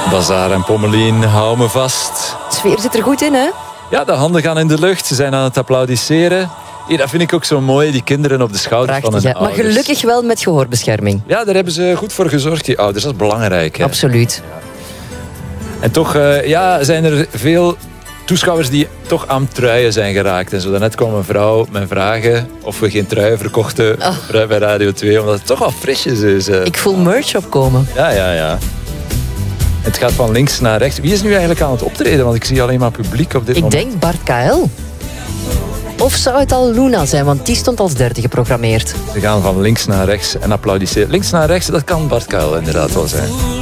Bazaar en Pommelien, hou me vast. De sfeer zit er goed in, hè? Ja, de handen gaan in de lucht. Ze zijn aan het applaudisseren. Hier, dat vind ik ook zo mooi, die kinderen op de schouders Prachtig, van hun maar ouders. gelukkig wel met gehoorbescherming. Ja, daar hebben ze goed voor gezorgd, die ouders. Dat is belangrijk. Hè? Absoluut. En toch zijn er veel toeschouwers die toch aan truien zijn geraakt. En zo daarnet kwam een vrouw met vragen of we geen truien verkochten bij Radio 2, omdat het toch wel frisjes is. Ik voel merch opkomen. Ja. Het gaat van links naar rechts. Wie is nu eigenlijk aan het optreden? Want ik zie alleen maar publiek op dit moment. Ik denk Bart KL. Of zou het al Luna zijn, want die stond als derde geprogrammeerd. Ze gaan van links naar rechts en applaudisseren. Links naar rechts, dat kan Bart Kuil inderdaad wel zijn.